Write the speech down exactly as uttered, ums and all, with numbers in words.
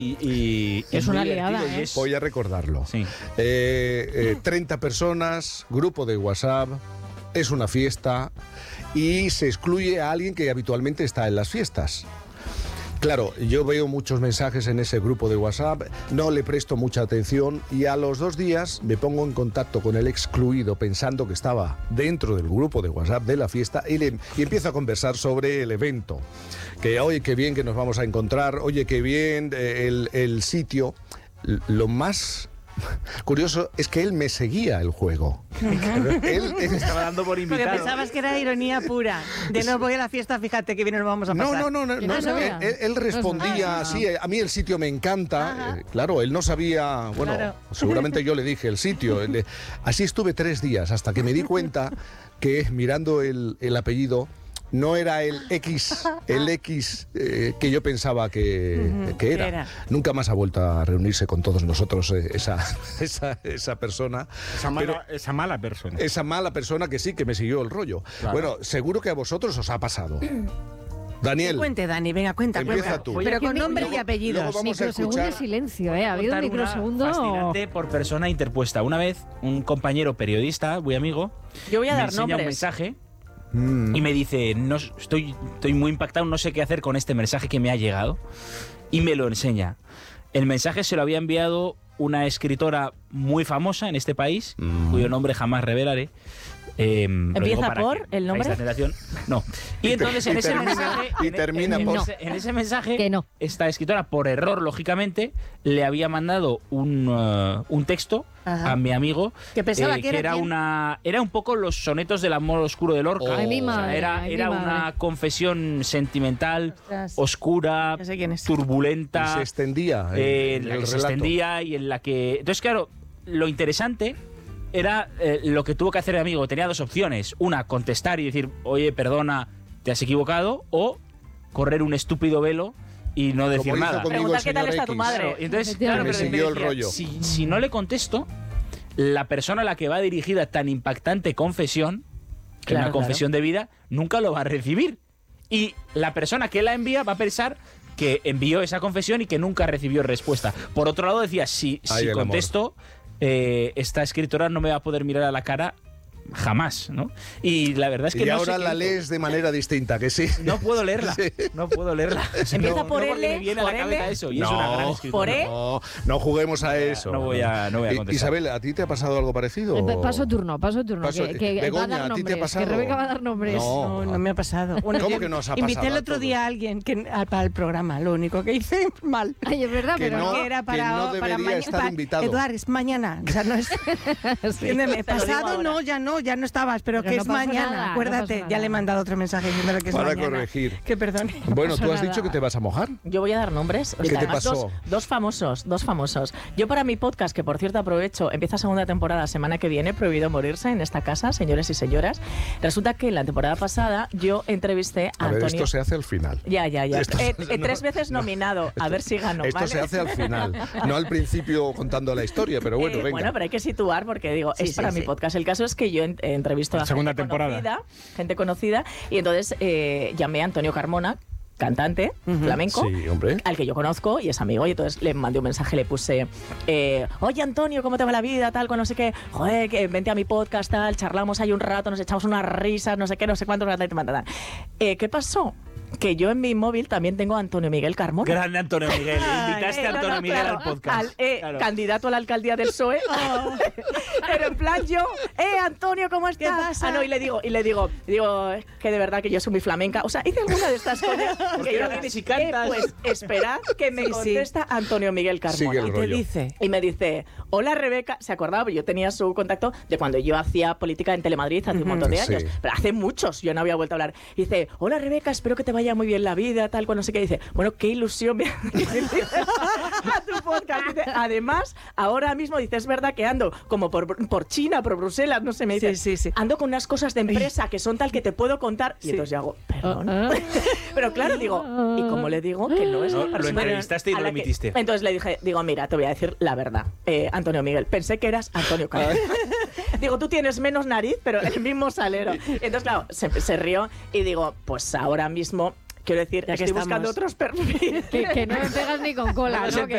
Y, y, es y una liada, ¿eh? es... Voy a recordarlo. Sí. Eh, eh, treinta personas, grupo de WhatsApp, es una fiesta y se excluye a alguien que habitualmente está en las fiestas. Claro, yo veo muchos mensajes en ese grupo de WhatsApp, no le presto mucha atención y a los dos días me pongo en contacto con el excluido pensando que estaba dentro del grupo de WhatsApp de la fiesta y, le, y empiezo a conversar sobre el evento. Que oye, qué bien que nos vamos a encontrar, oye, qué bien eh, el, el sitio. Lo más curioso es que él me seguía el juego. él, él estaba dando por invitado. Porque pensabas que era ironía pura. De no voy a la fiesta, fíjate que bien nos vamos a pasar. No, no, no, no, no, no él, él respondía así, a mí el sitio me encanta. Eh, claro, él no sabía, bueno, claro. Seguramente yo le dije el sitio. Le, así estuve tres días hasta que me di cuenta que mirando el, el apellido no era el X, el X eh, que yo pensaba que, uh-huh, que, era. que era. Nunca más ha vuelto a reunirse con todos nosotros eh, esa, esa, esa persona. Esa mala, esa mala persona. Esa mala persona que sí, que me siguió el rollo. Claro. Bueno, seguro que a vosotros os ha pasado. Daniel. Cuente, Dani, venga, cuenta, empieza cuenta. tú. Pero con nombre luego, y apellidos. Microsegundo de silencio, ¿eh? Ha habido un microsegundo. Fascinante por persona interpuesta. Una vez, un compañero periodista, muy amigo, yo voy a me dar enseña nombres. un mensaje. Mm. Y me dice, no, estoy, estoy muy impactado, no sé qué hacer con este mensaje que me ha llegado. Y me lo enseña. El mensaje se lo había enviado una escritora muy famosa en este país, mm. cuyo nombre jamás revelaré. Eh, ¿Empieza por el nombre? No. Y entonces en y ese termina, mensaje, y termina en, por... en, ese, en ese mensaje, que no. esta escritora, por error, lógicamente, le había mandado un, uh, un texto Ajá. a mi amigo que pensaba eh, que, que era, era una era un poco los sonetos del amor oscuro de Lorca. Oh. Ay, mi O madre, sea, era ay, era mi una madre. confesión sentimental, Ostras. oscura, ya sé quién es. turbulenta. Y se extendía. Eh, en, en la el que se relato. extendía y en la que... Entonces, claro, lo interesante era eh, lo que tuvo que hacer el amigo. Tenía dos opciones. Una, contestar y decir, oye, perdona, te has equivocado. O correr un estúpido velo y no decir Como hizo nada. conmigo Preguntar qué tal señor está tu X. madre. Claro, entonces, Me claro, pero siguió el decía, rollo. Si, si no le contesto, la persona a la que va dirigida tan impactante confesión, que Claro, es una confesión claro. de vida, nunca lo va a recibir. Y la persona que la envía va a pensar que envió esa confesión y que nunca recibió respuesta. Por otro lado, decía, si, Ay, si el contesto, eh, esta escritora no me va a poder mirar a la cara jamás, ¿no? Y la verdad es que y no ahora sé la qué- lees de manera distinta, que sí. No puedo leerla, Sí. no puedo leerla. Empieza No, por no, porque L, me viene a por la cabeza L. eso y No, es una gran escritora. por E. No, no juguemos a eso. No voy a- no voy a I- contestar. Isabel, ¿a ti te ha pasado algo parecido? Eh, paso turno, paso turno. Paso- que, que Begoña, va a dar ¿a ti te ha nombres. pasado? Que Rebeca va a dar nombres. No. No, no me ha pasado. Bueno, ¿Cómo yo que no os ha Invité pasado el a otro todos? día a alguien que, a- para el programa. Lo único que hice mal. Ay, es verdad, Que pero no, que era para, que no para debería maña- estar pa- invitado. Eduard, es mañana. O sea, no es. Entiéndeme, te lo digo pasado ahora. no, ya no, ya no estabas, pero, Pero que no es pasó mañana. nada, no Acuérdate, pasó ya nada. le he mandado otro mensaje diciéndole que es Para mañana. corregir. Que perdone. Bueno, tú pasó has dicho nada. que te vas a mojar. Yo voy a dar nombres. ¿Qué te además, pasó? Dos, dos famosos, dos famosos. Yo para mi podcast, que por cierto aprovecho, empieza segunda temporada semana que viene, Prohibido Morirse en esta casa, señores y señoras. Resulta que en la temporada pasada yo entrevisté a, A ver, Antonio... esto se hace al final. Ya, ya, ya. Esto- Eh, eh, no, tres veces no, nominado. a ver si gano. Esto ¿vale? se hace al final, no al principio contando la historia, pero bueno, Eh, venga. Bueno, pero hay que situar porque digo, Sí, es sí, para sí. mi podcast. El caso es que yo en- eh, entrevisto a Segunda gente temporada. conocida, gente conocida, y entonces eh, llamé a Antonio Carmona, cantante flamenco, Sí, hombre. al que yo conozco y es amigo, y entonces le mandé un mensaje, le puse, eh, oye Antonio, ¿cómo te va la vida? Tal, con no sé qué, joder, que vente a mi podcast, tal, charlamos ahí un rato, nos echamos unas risas, no sé qué, no sé cuánto, tal, tal, tal, tal. Eh, ¿Qué pasó? Que yo en mi móvil también tengo a Antonio Miguel Carmona. Grande Antonio Miguel. Invitaste Eh, a no, Antonio no, Miguel claro, al podcast. al, eh, Claro. Candidato a la alcaldía del P S O E. Pero en plan yo, eh, Antonio, ¿cómo estás? ¿Qué pasa? Ah, no, y le digo, y le digo, digo, es que de verdad que yo soy muy flamenca. O sea, hice alguna de estas cosas que yo no vienes y cantas? Eh, pues esperad que me Sí, sí. contesta Antonio Miguel Carmona. Sigue el Y te rollo. dice. Y me dice, hola Rebeca, se acordaba, yo tenía su contacto de cuando yo hacía política en Telemadrid hace un montón de Sí. años, pero hace muchos, yo no había vuelto a hablar. Y dice, hola Rebeca, espero que te vaya muy bien la vida, tal, cual, no sé qué. Dice, bueno, qué ilusión me a tu podcast. Dice, además, ahora mismo, dice, es verdad que ando como por, por China, por Bruselas, no sé, me dice, Sí, sí, sí. ando con unas cosas de empresa que son tal que te puedo contar. Y Sí. entonces yo hago, perdón. Ah, Pero claro, digo, ¿y cómo le digo que no es No, la lo persona entrevistaste y a lo la que- emitiste. Entonces le dije, digo, mira, te voy a decir la verdad, eh, Antonio Miguel, pensé que eras Antonio Carmona. Digo, tú tienes menos nariz, pero el mismo salero. Entonces, claro, se, se rió y digo, pues ahora mismo, quiero decir, Ya que estoy buscando estamos. otros perfiles. que, que no me pegas ni con cola, Vamos ¿no? a Que-